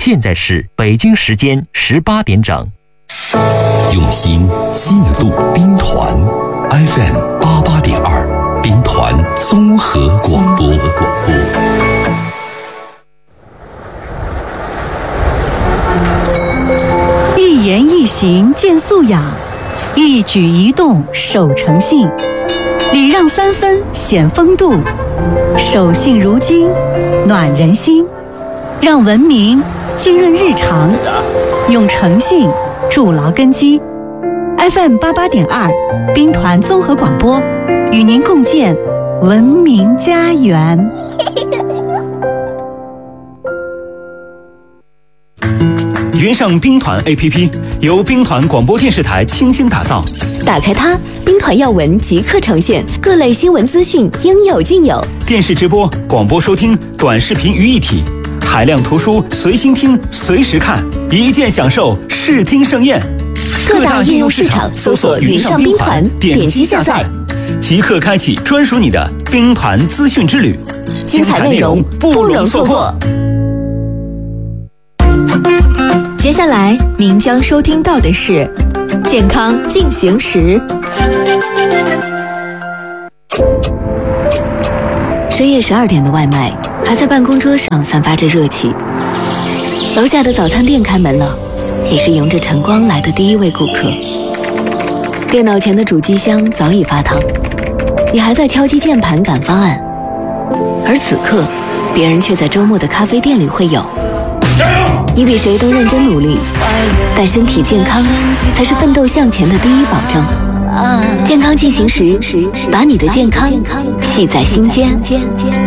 现在是北京时间18点整。 用心记录兵团 FM88.2兵团综合广播。 一言一行见素养，一举一动守诚信，礼让3分显风度，守信如金暖人心，让文明浸润日常，用诚信筑牢根基。FM88.2兵团综合广播，与您共建文明家园。 云上兵团 APP 由兵团广播电视台倾心打造， 打开它，兵团要闻即刻呈现，各类新闻资讯应有尽有， 电视直播、广播收听、短视频于一体，海量图书随心听随时看，一键享受视听盛宴。 各大应用市场搜索云上兵团，点击下载， 即刻开启专属你的兵团资讯之旅， 精彩内容不容错过。接下来您将收听到的是健康进行时。深夜12点的外卖还在办公桌上散发着热气，楼下的早餐店开门了，你是迎着晨光来的第一位顾客。电脑前的主机箱早已发烫，你还在敲击键盘赶方案，而此刻别人却在周末的咖啡店里会友。你比谁都认真努力，但身体健康才是奋斗向前的第一保证。健康进行时，把你的健康系在心间。